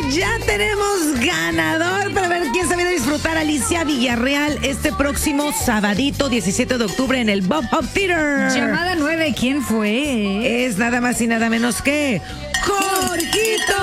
ya tenemos ganador para ver quién se viene a disfrutar. Alicia Villarreal este próximo sabadito 17 de octubre en el Bob Hop Theater. Llamada 9, ¿quién fue? Es nada más y nada menos que ¡Jorgito!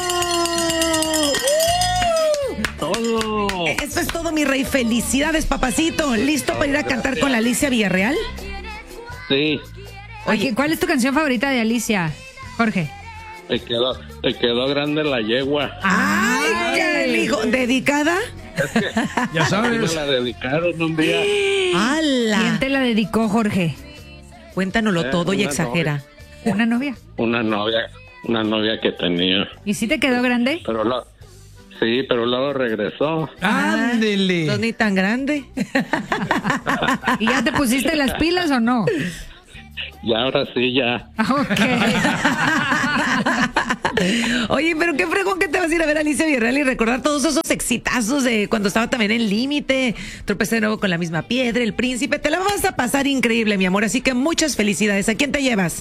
Todo. Eso es todo, mi rey. Felicidades, papacito. ¿Listo para ir a cantar con la Alicia Villarreal? Sí, Oye, ¿cuál es tu canción favorita de Alicia, Jorge? te quedó grande la yegua. ¡Ay, qué hijo! ¿Dedicada? Ya Me sabes. la dedicaron un día. ¡Hala! ¿Quién te la dedicó, Jorge? Cuéntanoslo todo y una exagera. ¿Una novia? Una novia que tenía. ¿Y si te quedó grande? Sí, pero luego regresó. Ándele. No ni tan grande. ¿Y ya te pusiste las pilas o no? Y ahora sí ya. Ok. Oye, pero qué fregón que te vas a ir a ver a Alicia Villarreal y recordar todos esos exitazos de cuando estaba también en Límite, Tropecé de nuevo con la misma piedra, El Príncipe. Te la vas a pasar increíble, mi amor. Así que muchas felicidades. ¿A quién te llevas?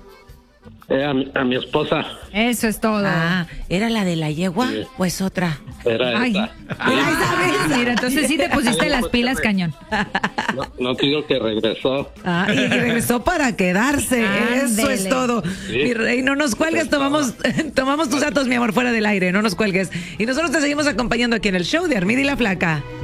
A mi esposa. Eso es todo. Ah, ¿era la de la yegua Sí. o es otra? Era Ay. esa. Ay, ¿sabes? Mira, entonces sí te pusiste las pilas, cañón. No te digo que regresó. Ah, y regresó para quedarse. Eso es Ándele. todo. Sí. Mi rey, no nos cuelgues, tomamos tus datos, mi amor, fuera del aire, no nos cuelgues. Y nosotros te seguimos acompañando aquí en el show de Armida y la Flaca.